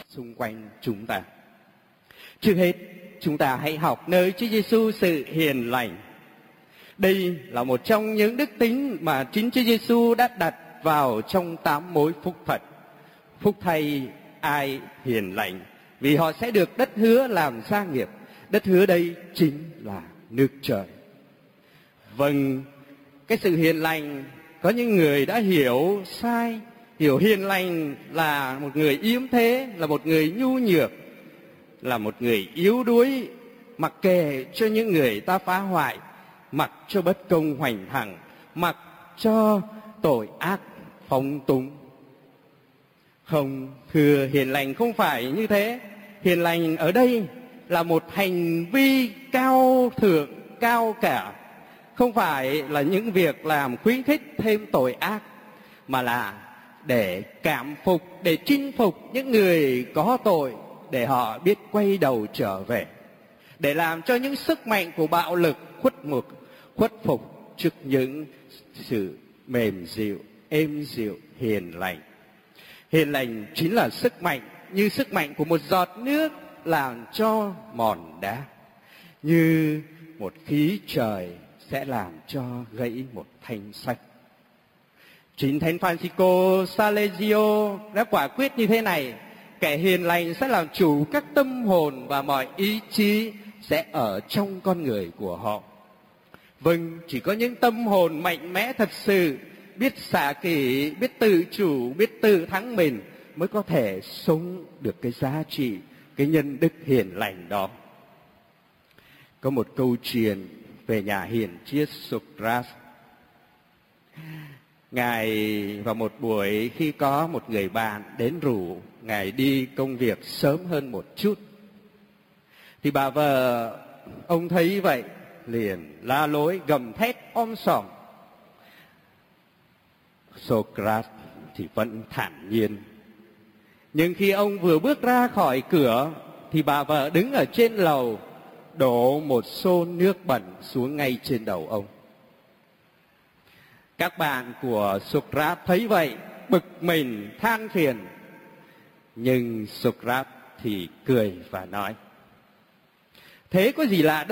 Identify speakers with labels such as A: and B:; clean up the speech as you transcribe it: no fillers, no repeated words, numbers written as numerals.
A: xung quanh chúng ta. Trước hết, chúng ta hãy học nơi Chúa Giêsu sự hiền lành. Đây là một trong những đức tính mà chính Chúa Giêsu đã đặt vào trong 8 mối phúc thật. Phúc thay ai hiền lành, vì họ sẽ được đất hứa làm gia nghiệp. Đất hứa đây chính là nước trời. Vâng, cái sự hiền lành, có những người đã hiểu sai, hiểu hiền lành là một người yếm thế, là một người nhu nhược, là một người yếu đuối, mặc kệ cho những người ta phá hoại, mặc cho bất công hoành hành, mặc cho tội ác phóng túng. Không, thưa, hiền lành không phải như thế. Hiền lành ở đây là một hành vi cao thượng, cao cả. Không phải là những việc làm khuyến khích thêm tội ác, mà là để cảm phục, để chinh phục những người có tội, để họ biết quay đầu trở về, để làm cho những sức mạnh của bạo lực khuất phục trước những sự mềm dịu, êm dịu, hiền lành. Hiền lành chính là sức mạnh, như sức mạnh của một giọt nước làm cho mòn đá, như một khí trời sẽ làm cho gãy một thanh sách. Chính Thánh Francisco Salesio đã quả quyết như thế này: kẻ hiền lành sẽ làm chủ các tâm hồn và mọi ý chí sẽ ở trong con người của họ. Vâng, chỉ có những tâm hồn mạnh mẽ thật sự, biết xả kỷ, biết tự chủ, biết tự thắng mình, mới có thể sống được cái giá trị, cái nhân đức hiền lành đó. Có một câu chuyện về nhà hiền triết Socrates. Ngài vào một buổi khi có một người bạn đến rủ Ngài đi công việc sớm hơn một chút, thì bà vợ ông thấy vậy liền la lối gầm thét om sòm. Socrates thì vẫn thản nhiên. Nhưng khi ông vừa bước ra khỏi cửa thì bà vợ đứng ở trên lầu đổ một xô nước bẩn xuống ngay trên đầu ông. Các bạn của Socrates thấy vậy bực mình than phiền, nhưng Socrates thì cười và nói: thế có gì lạ đâu.